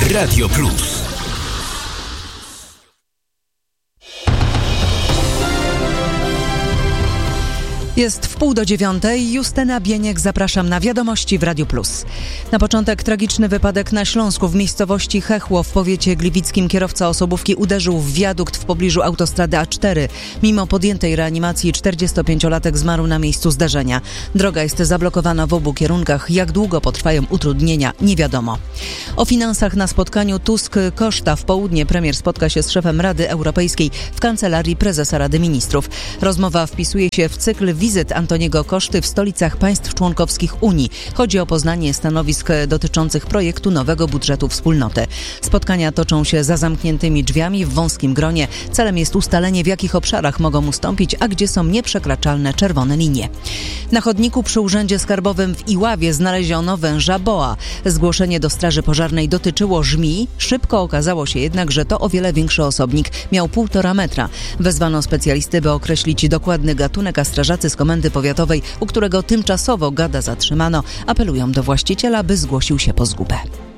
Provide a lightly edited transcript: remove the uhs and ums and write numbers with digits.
Radio Plus. Jest 8:30. Justyna Bieniek, zapraszam na wiadomości w Radiu Plus. Na początek tragiczny wypadek na Śląsku w miejscowości Chechło w powiecie gliwickim. Kierowca osobówki uderzył w wiadukt w pobliżu autostrady A4. Mimo podjętej reanimacji 45-latek zmarł na miejscu zdarzenia. Droga jest zablokowana w obu kierunkach. Jak długo potrwają utrudnienia, nie wiadomo. O finansach na spotkaniu Tusk-Koszta w południe premier spotka się z szefem Rady Europejskiej w kancelarii prezesa Rady Ministrów. Rozmowa wpisuje się w cykl wizyt Antoniego Koszty w stolicach państw członkowskich Unii. Chodzi o poznanie stanowisk dotyczących projektu nowego budżetu wspólnoty. Spotkania toczą się za zamkniętymi drzwiami w wąskim gronie. Celem jest ustalenie, w jakich obszarach mogą ustąpić, a gdzie są nieprzekraczalne czerwone linie. Na chodniku przy Urzędzie Skarbowym w Iławie znaleziono węża boa. Zgłoszenie do Straży Pożarnej dotyczyło żmii. Szybko okazało się jednak, że to o wiele większy osobnik. Miał 1,5 metra. Wezwano specjalisty, by określić dokładny gatunek, a strażacy z Komendy Powiatowej, u którego tymczasowo gada zatrzymano, apelują do właściciela, by zgłosił się po zgubę.